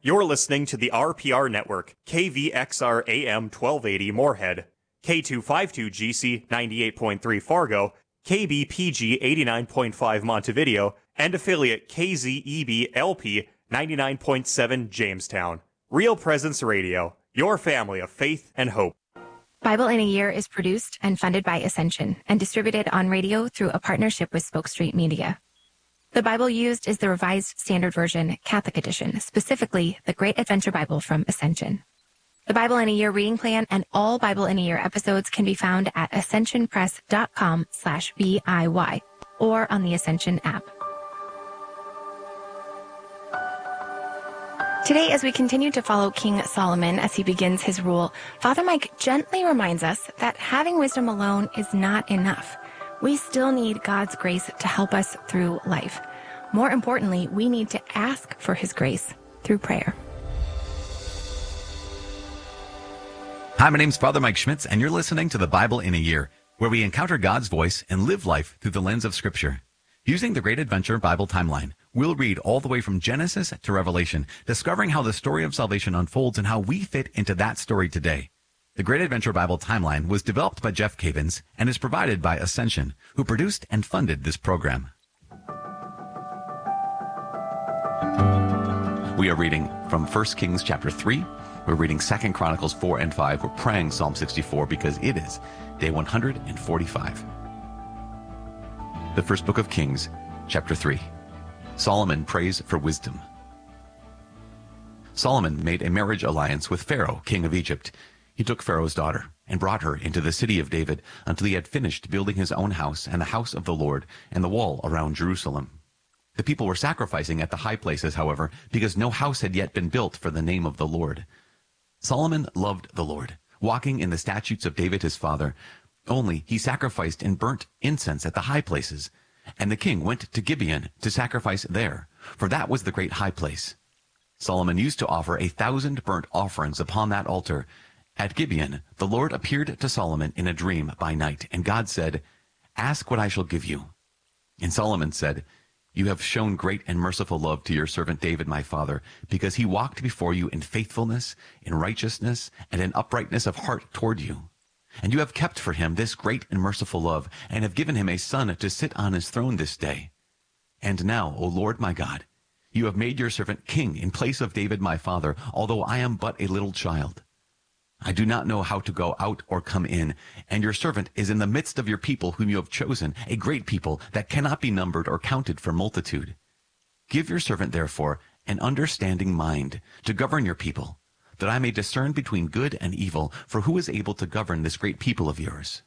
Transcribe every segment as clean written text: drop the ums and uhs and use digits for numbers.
You're listening to the RPR Network, KVXR AM 1280 Moorhead, K252GC 98.3 Fargo, KBPG 89.5 Montevideo, and affiliate KZEB LP 99.7 Jamestown. Real Presence Radio, your family of faith and hope. Bible in a Year is produced and funded by Ascension and distributed on radio through a partnership with Spoke Street Media. The Bible used is the Revised Standard Version, Catholic Edition, specifically the Great Adventure Bible from Ascension. The Bible in a Year reading plan and all Bible in a Year episodes can be found at ascensionpress.com/BIY or on the Ascension app. Today, as we continue to follow King Solomon as he begins his rule, Father Mike gently reminds us that having wisdom alone is not enough. We still need God's grace to help us through life. More importantly, we need to ask for his grace through prayer. Hi, my name's Father Mike Schmitz, and you're listening to the Bible in a Year, where we encounter God's voice and live life through the lens of Scripture. Using the Great Adventure Bible timeline, we'll read all the way from Genesis to Revelation, discovering how the story of salvation unfolds and how we fit into that story today. The Great Adventure Bible timeline was developed by Jeff Cavins and is provided by Ascension, who produced and funded this program. We are reading from 1 Kings chapter 3. We're reading 2 Chronicles 4 and 5. We're praying Psalm 64 because it is day 145. The first book of Kings, chapter 3. Solomon prays for wisdom. Solomon made a marriage alliance with Pharaoh, king of Egypt. He took Pharaoh's daughter and brought her into the city of David until he had finished building his own house and the house of the Lord and the wall around Jerusalem. The people were sacrificing at the high places, however, because no house had yet been built for the name of the Lord. Solomon loved the Lord, walking in the statutes of David his father. Only he sacrificed and burnt incense at the high places. And the king went to Gibeon to sacrifice there, for that was the great high place. Solomon used to offer 1,000 burnt offerings upon that altar. At Gibeon, the Lord appeared to Solomon in a dream by night, and God said, "Ask what I shall give you." And Solomon said, "You have shown great and merciful love to your servant David my father, because he walked before you in faithfulness, in righteousness, and in uprightness of heart toward you. And you have kept for him this great and merciful love, and have given him a son to sit on his throne this day. And now, O Lord my God, you have made your servant king in place of David my father, although I am but a little child. I do not know how to go out or come in, and your servant is in the midst of your people whom you have chosen, a great people that cannot be numbered or counted for multitude. Give your servant, therefore, an understanding mind to govern your people, that I may discern between good and evil, for who is able to govern this great people of yours?"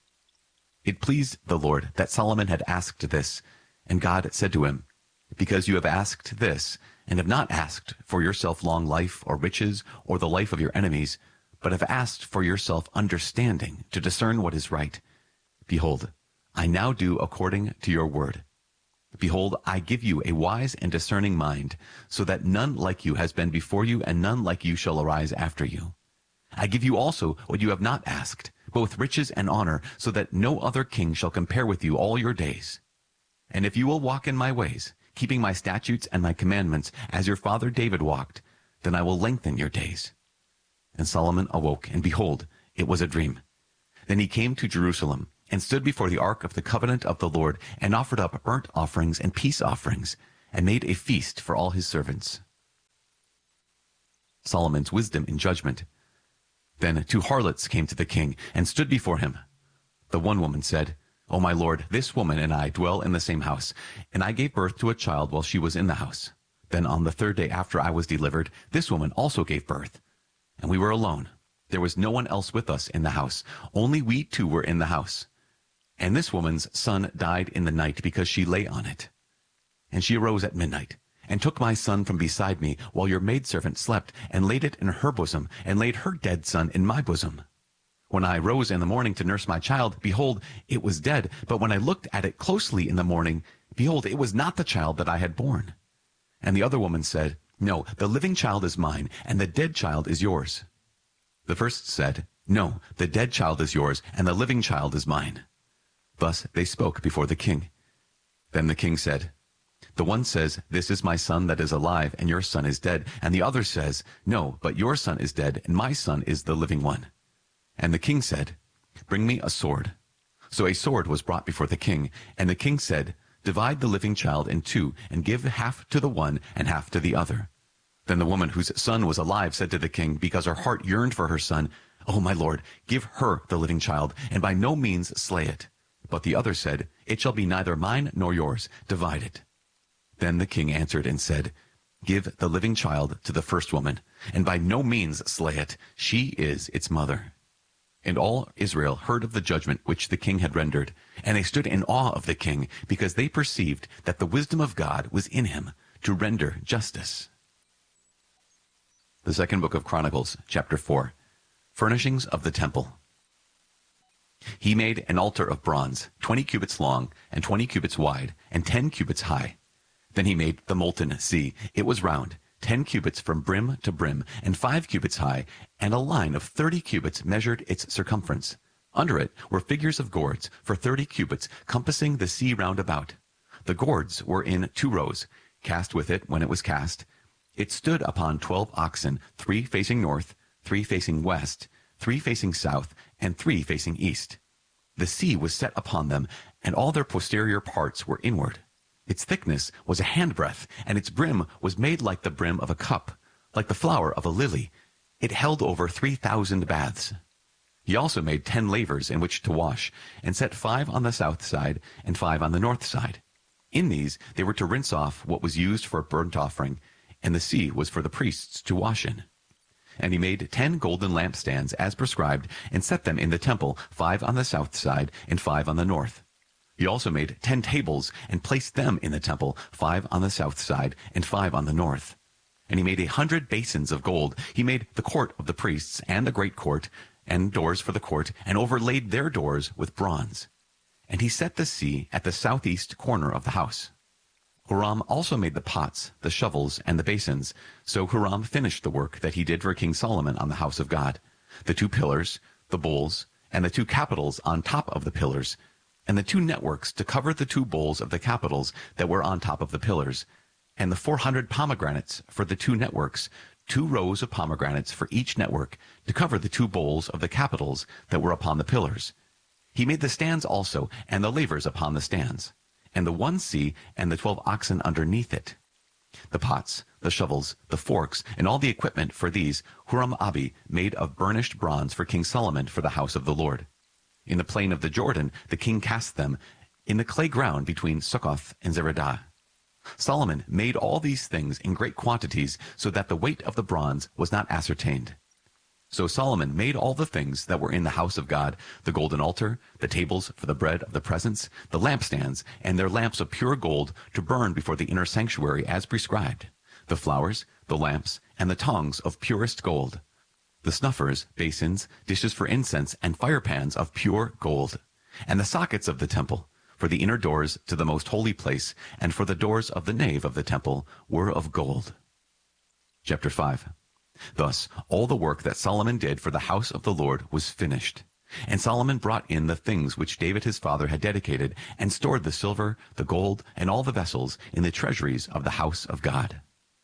It pleased the Lord that Solomon had asked this, and God said to him, "Because you have asked this, and have not asked for yourself long life or riches or the life of your enemies, but have asked for yourself understanding to discern what is right. Behold, I now do according to your word. Behold, I give you a wise and discerning mind, so that none like you has been before you, and none like you shall arise after you. I give you also what you have not asked, both riches and honor, so that no other king shall compare with you all your days. And if you will walk in my ways, keeping my statutes and my commandments, as your father David walked, then I will lengthen your days." And Solomon awoke, and behold, it was a dream. Then he came to Jerusalem, and stood before the ark of the covenant of the Lord, and offered up burnt offerings and peace offerings, and made a feast for all his servants. Solomon's wisdom in judgment. Then 2 harlots came to the king, and stood before him. The one woman said, "O my lord, this woman and I dwell in the same house, and I gave birth to a child while she was in the house. Then on the 3rd day after I was delivered, this woman also gave birth. And we were alone. There was no one else with us in the house. Only we 2 were in the house. And this woman's son died in the night because she lay on it. And she arose at midnight, and took my son from beside me while your maidservant slept, and laid it in her bosom, and laid her dead son in my bosom. When I rose in the morning to nurse my child, behold, it was dead. But when I looked at it closely in the morning, behold, it was not the child that I had born." And the other woman said, "No, the living child is mine, and the dead child is yours." The first said, "No, the dead child is yours, and the living child is mine." Thus they spoke before the king. Then the king said, The one says, "This is my son that is alive, and your son is dead." And the other says, "No, but your son is dead, and my son is the living one." And the king said, "Bring me a sword." So a sword was brought before the king, and the king said, "Divide the living child in two, and give half to the one and half to the other." Then the woman whose son was alive said to the king, because her heart yearned for her son, "Oh, my lord, give her the living child, and by no means slay it." But the other said, "It shall be neither mine nor yours. Divide it." Then the king answered and said, "Give the living child to the first woman, and by no means slay it. She is its mother." And all Israel heard of the judgment which the king had rendered, and they stood in awe of the king, because they perceived that the wisdom of God was in him to render justice. The second book of Chronicles, chapter 4. Furnishings of the temple. He made an altar of bronze, 20 cubits long, and 20 cubits wide, and 10 cubits high. Then he made the molten sea. It was round, 10 cubits from brim to brim, and 5 cubits high, and a line of 30 cubits measured its circumference. Under it were figures of gourds for 30 cubits, compassing the sea round about. The gourds were in 2 rows, cast with it when it was cast. It stood upon 12 oxen, 3 facing north, 3 facing west, 3 facing south, and 3 facing east. The sea was set upon them, and all their posterior parts were inward. Its thickness was a handbreadth, and its brim was made like the brim of a cup, like the flower of a lily. It held over 3,000 baths. He also made 10 lavers in which to wash, and set 5 on the south side and 5 on the north side. In these they were to rinse off what was used for burnt offering, and the sea was for the priests to wash in. And he made 10 golden lampstands as prescribed, and set them in the temple, 5 on the south side and 5 on the north. He also made 10 tables, and placed them in the temple, 5 on the south side and 5 on the north. And he made 100 basins of gold. He made the court of the priests, and the great court, and doors for the court, and overlaid their doors with bronze. And he set the sea at the southeast corner of the house. Huram also made the pots, the shovels, and the basins. So Huram finished the work that he did for King Solomon on the house of God, the 2 pillars, the bowls, and the 2 capitals on top of the pillars, and the 2 networks to cover the 2 bowls of the capitals that were on top of the pillars, and the 400 pomegranates for the 2 networks, 2 rows of pomegranates for each network to cover the 2 bowls of the capitals that were upon the pillars. He made the stands also, and the lavers upon the stands, and the 1 sea and the 12 oxen underneath it. The pots, the shovels, the forks, and all the equipment for these Huram-Abi made of burnished bronze for King Solomon for the house of the Lord. In the plain of the Jordan the king cast them, in the clay ground between Succoth and Zeredah. Solomon made all these things in great quantities, so that the weight of the bronze was not ascertained. So Solomon made all the things that were in the house of God, the golden altar, the tables for the bread of the presence, the lampstands, and their lamps of pure gold to burn before the inner sanctuary as prescribed, the flowers, the lamps, and the tongs of purest gold, the snuffers, basins, dishes for incense, and firepans of pure gold, and the sockets of the temple, for the inner doors to the most holy place, and for the doors of the nave of the temple, were of gold. Chapter 5. Thus all the work that Solomon did for the house of the Lord was finished. And Solomon brought in the things which David his father had dedicated, and stored the silver, the gold, and all the vessels in the treasuries of the house of God.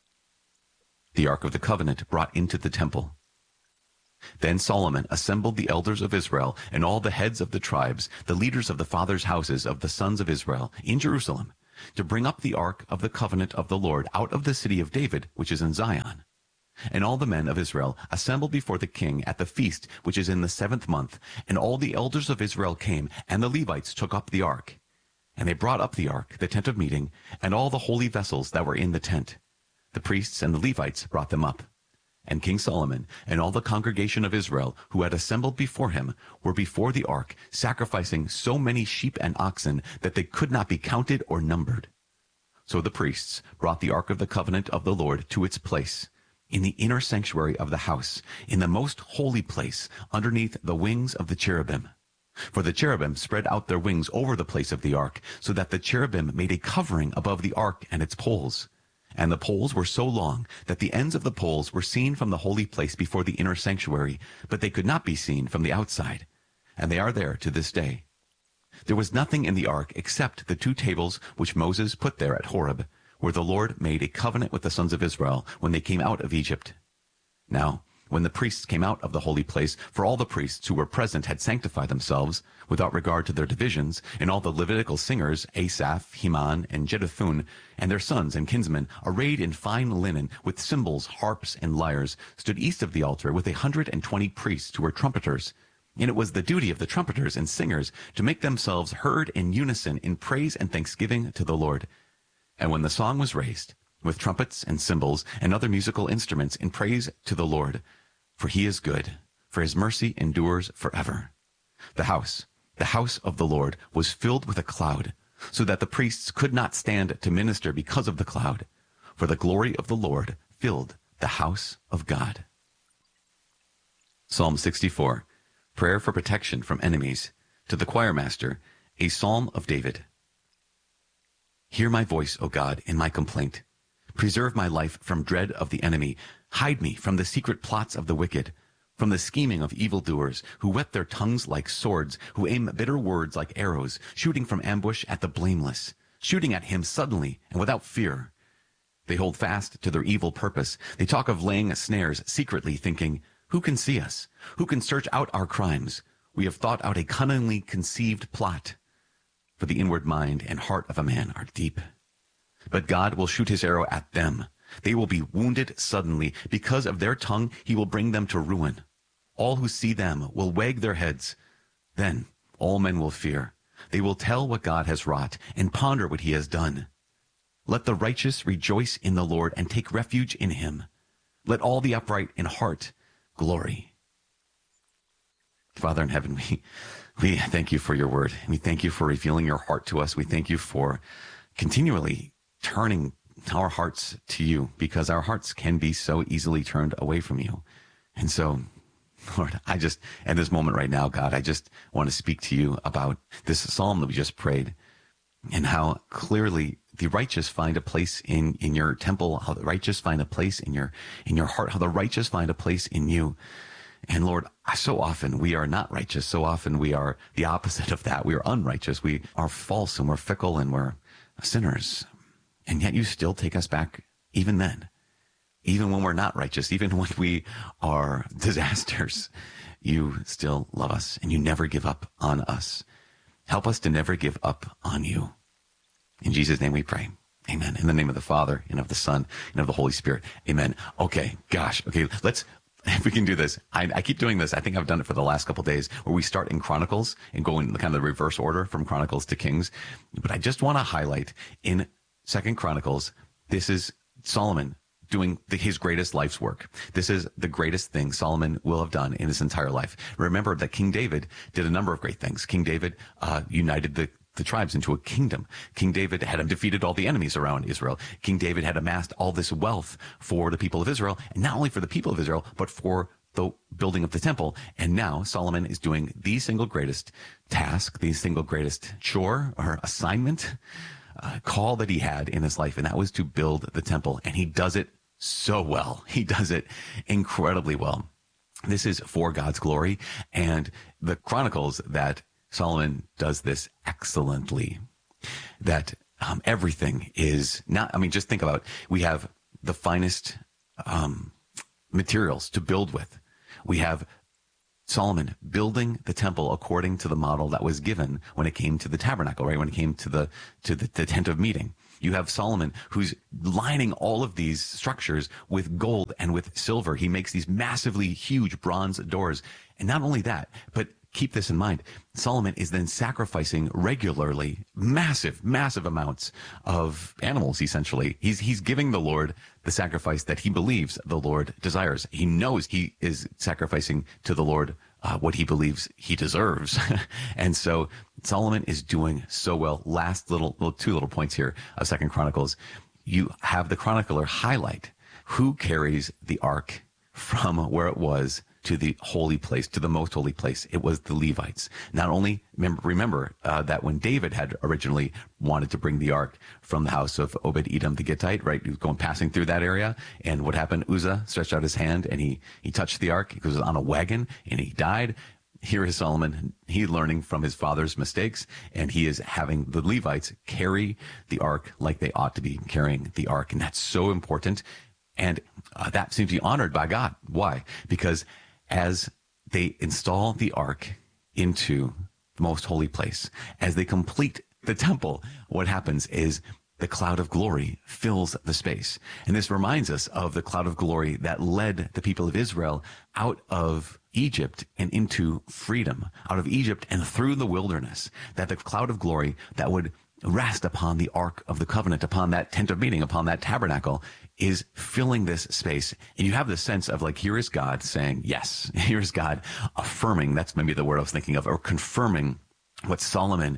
The ark of the covenant brought into the temple. Then Solomon assembled the elders of Israel, and all the heads of the tribes, the leaders of the fathers' houses of the sons of Israel, in Jerusalem, to bring up the ark of the covenant of the Lord out of the city of David, which is in Zion. And all the men of Israel assembled before the king at the feast which is in the 7th month, and all the elders of Israel came, and the Levites took up the ark. And they brought up the ark, the tent of meeting, and all the holy vessels that were in the tent. The priests and the Levites brought them up. And King Solomon and all the congregation of Israel who had assembled before him were before the ark, sacrificing so many sheep and oxen that they could not be counted or numbered. So the priests brought the ark of the covenant of the Lord to its place, in the inner sanctuary of the house, in the most holy place, underneath the wings of the cherubim. For the cherubim spread out their wings over the place of the ark, so that the cherubim made a covering above the ark and its poles. And the poles were so long that the ends of the poles were seen from the holy place before the inner sanctuary, but they could not be seen from the outside. And they are there to this day. There was nothing in the ark except the 2 tables which Moses put there at Horeb, where the Lord made a covenant with the sons of Israel when they came out of Egypt. Now, when the priests came out of the holy place, for all the priests who were present had sanctified themselves, without regard to their divisions, and all the Levitical singers, Asaph, Heman, and Jeduthun, and their sons and kinsmen, arrayed in fine linen, with cymbals, harps, and lyres, stood east of the altar with 120 priests who were trumpeters. And it was the duty of the trumpeters and singers to make themselves heard in unison in praise and thanksgiving to the Lord. And when the song was raised, with trumpets and cymbals and other musical instruments in praise to the Lord, for he is good, for his mercy endures forever. The house of the Lord was filled with a cloud, so that the priests could not stand to minister because of the cloud, for the glory of the Lord filled the house of God. Psalm 64, Prayer for Protection from Enemies, to the choir master, a psalm of David. Hear my voice, O God, in my complaint. Preserve my life from dread of the enemy. Hide me from the secret plots of the wicked, from the scheming of evildoers, who whet their tongues like swords, who aim bitter words like arrows, shooting from ambush at the blameless, shooting at him suddenly and without fear. They hold fast to their evil purpose. They talk of laying snares secretly, thinking, who can see us? Who can search out our crimes? We have thought out a cunningly conceived plot. For the inward mind and heart of a man are deep. But God will shoot his arrow at them. They will be wounded suddenly. Because of their tongue, he will bring them to ruin. All who see them will wag their heads. Then all men will fear. They will tell what God has wrought and ponder what he has done. Let the righteous rejoice in the Lord and take refuge in him. Let all the upright in heart glory. Father in heaven, we thank you for your word. We thank you for revealing your heart to us. We thank you for continually turning our hearts to you, because our hearts can be so easily turned away from you. And so, Lord, at this moment right now, God, I just want to speak to you about this psalm that we just prayed, and how clearly the righteous find a place in your temple, how the righteous find a place in your heart, how the righteous find a place in you. And Lord, so often we are not righteous. So often we are the opposite of that. We are unrighteous. We are false and we're fickle and we're sinners. And yet you still take us back even then, even when we're not righteous, even when we are disasters. You still love us and you never give up on us. Help us to never give up on you. In Jesus' name we pray. Amen. In the name of the Father and of the Son and of the Holy Spirit. Amen. Okay. Let's, if we can do this, I keep doing this. I think I've done it for the last couple of days, where we start in Chronicles and go in kind of the reverse order from Chronicles to Kings. But I just want to highlight in 2 Chronicles, this is Solomon doing his greatest life's work. This is the greatest thing Solomon will have done in his entire life. Remember that King David did a number of great things. King David united the tribes into a kingdom. King David had defeated all the enemies around Israel. King David had amassed all this wealth for the people of Israel, and not only for the people of Israel, but for the building of the temple. And now Solomon is doing the single greatest task, the single greatest chore or assignment, call that he had in his life, and that was to build the temple. And he does it so well. He does it incredibly well. This is for God's glory, and the Chronicles that Solomon does this excellently. That everything is not, just think about, we have the finest materials to build with. We have Solomon building the temple according to the model that was given when it came to the tabernacle, right? When it came to the tent of meeting. You have Solomon who's lining all of these structures with gold and with silver. He makes these massively huge bronze doors. And not only that, but keep this in mind, Solomon is then sacrificing regularly massive amounts of animals, essentially. He's giving the Lord the sacrifice that he believes the Lord desires. He knows he is sacrificing to the Lord what he believes he deserves. And so Solomon is doing so well. Last two little points here of 2 Chronicles. You have the chronicler highlight who carries the ark from where it was to the holy place, to the most holy place. It was the Levites. Not only remember that when David had originally wanted to bring the ark from the house of Obed-Edom the Gittite, right? He was passing through that area. And what happened? Uzzah stretched out his hand and he touched the ark. It was on a wagon and he died. here is Solomon. He's learning from his father's mistakes, and he is having the Levites carry the ark like they ought to be carrying the ark. And that's so important. And that seems to be honored by God. Why? Because as they install the ark into the most holy place, as they complete the temple, what happens is the cloud of glory fills the space. And this reminds us of the cloud of glory that led the people of Israel out of Egypt and into freedom, out of Egypt and through the wilderness, that the cloud of glory that would rest upon the Ark of the Covenant, upon that tent of meeting, upon that tabernacle, is filling this space. And you have this sense of like, here is God saying, yes, here is God affirming, that's maybe the word I was thinking of, or confirming what Solomon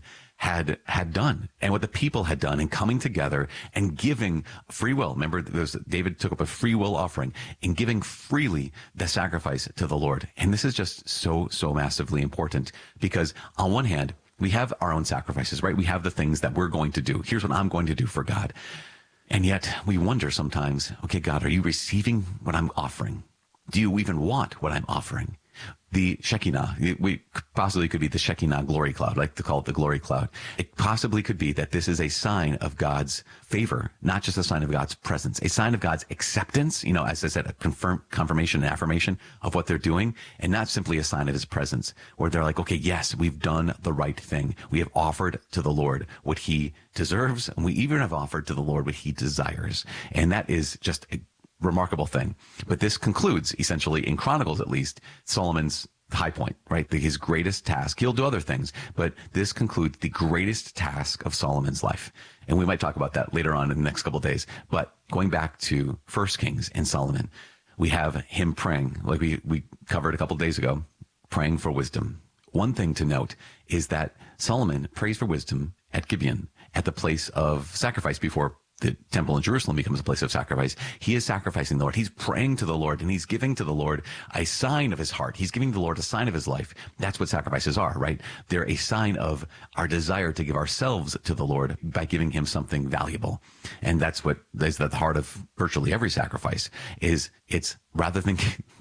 had done and what the people had done, and coming together and giving free will. Remember, David took up a free will offering and giving freely the sacrifice to the Lord. And this is just so massively important, because on one hand, we have our own sacrifices, right? We have the things that we're going to do. Here's what I'm going to do for God. And yet we wonder sometimes, okay, God, are you receiving what I'm offering? Do you even want what I'm offering? The Shekinah, we possibly could be the Shekinah glory cloud, I like to call it the glory cloud. It possibly could be that this is a sign of God's favor, not just a sign of God's presence, a sign of God's acceptance, as I said, a confirmation and affirmation of what they're doing, and not simply a sign of his presence, where they're like, okay, yes, we've done the right thing. We have offered to the Lord what he deserves, and we even have offered to the Lord what he desires. And that is just a remarkable thing. But this concludes, essentially, in Chronicles at least, Solomon's high point, right? His greatest task. He'll do other things, but this concludes the greatest task of Solomon's life. And we might talk about that later on in the next couple of days. But going back to 1 Kings and Solomon, we have him praying, like we covered a couple of days ago, praying for wisdom. One thing to note is that Solomon prays for wisdom at Gibeon, at the place of sacrifice before the temple in Jerusalem becomes a place of sacrifice. He is sacrificing the Lord. He's praying to the Lord, and he's giving to the Lord a sign of his heart. He's giving the Lord a sign of his life. That's what sacrifices are, right? They're a sign of our desire to give ourselves to the Lord by giving him something valuable. And that's what is at the heart of virtually every sacrifice, is it's rather than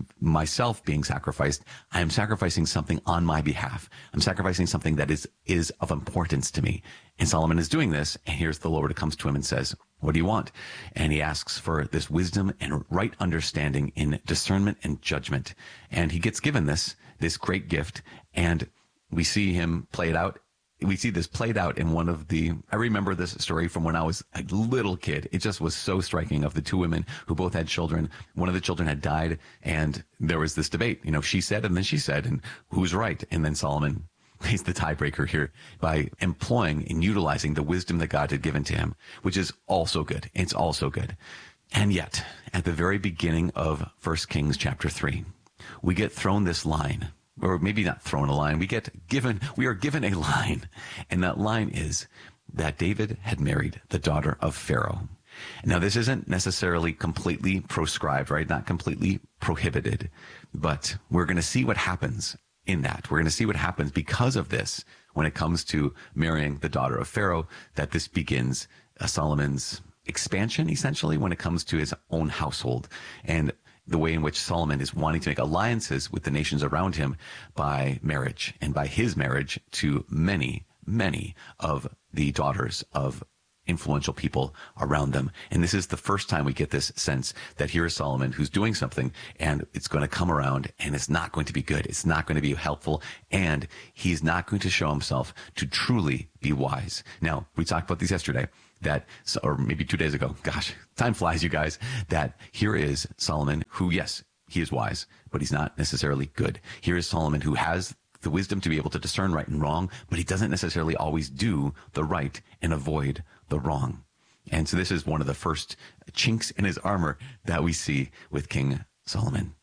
myself being sacrificed, I am sacrificing something on my behalf. I'm sacrificing something that is of importance to me. And Solomon is doing this, and here's the Lord who comes to him and says, what do you want? And he asks for this wisdom and right understanding in discernment and judgment. And he gets given this great gift, and we see him play it out. We see this played out in I remember this story from when I was a little kid. It just was so striking, of the two women who both had children. One of the children had died, and there was this debate. She said, and then she said, and who's right? And then Solomon is the tiebreaker here by employing and utilizing the wisdom that God had given to him, which is also good. It's also good. And yet, at the very beginning of 1 Kings chapter 3, we get thrown this line, or maybe not thrown a line. We are given a line. And that line is that David had married the daughter of Pharaoh. Now, this isn't necessarily completely proscribed, right? Not completely prohibited, but we're going to see what happens in that. We're going to see what happens because of this when it comes to marrying the daughter of Pharaoh, that this begins Solomon's expansion, essentially, when it comes to his own household, and the way in which Solomon is wanting to make alliances with the nations around him by marriage, and by his marriage to many of the daughters of influential people around them. And this is the first time we get this sense that here is Solomon who's doing something, and it's going to come around, and it's not going to be good. It's not going to be helpful, and he's not going to show himself to truly be wise. Now, we talked about this yesterday, or maybe 2 days ago. Gosh, time flies, you guys. That here is Solomon who, yes, he is wise, but he's not necessarily good. Here is Solomon who has the wisdom to be able to discern right and wrong, but he doesn't necessarily always do the right and avoid the wrong. And so this is one of the first chinks in his armor that we see with King Solomon.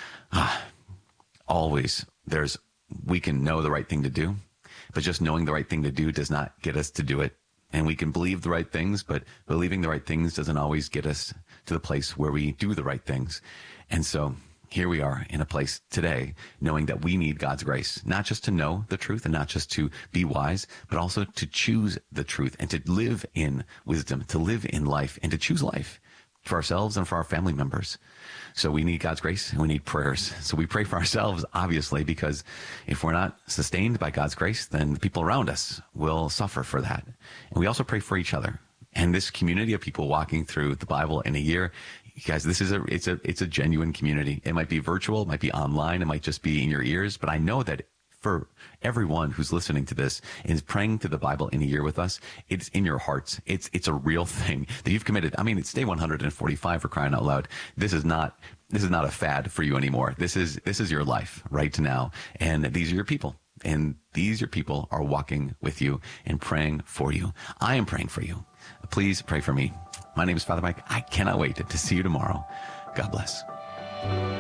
Always we can know the right thing to do, but just knowing the right thing to do does not get us to do it. And we can believe the right things, but believing the right things doesn't always get us to the place where we do the right things. And so here we are in a place today, knowing that we need God's grace, not just to know the truth and not just to be wise, but also to choose the truth and to live in wisdom, to live in life and to choose life. for ourselves and for our family members. So we need God's grace and we need prayers. So we pray for ourselves, obviously, because if we're not sustained by God's grace, then the people around us will suffer for that. And we also pray for each other. And this community of people walking through the Bible in a year, you guys, this is it's a genuine community. It might be virtual, it might be online, it might just be in your ears, but I know that for everyone who's listening to this is praying to the Bible in a year with us. It's in your hearts. It's a real thing that you've committed. I mean, it's day 145 for crying out loud. This is not a fad for you anymore. This is your life right now. And these are your people. And your people are walking with you and praying for you. I am praying for you. Please pray for me. My name is Father Mike. I cannot wait to see you tomorrow. God bless.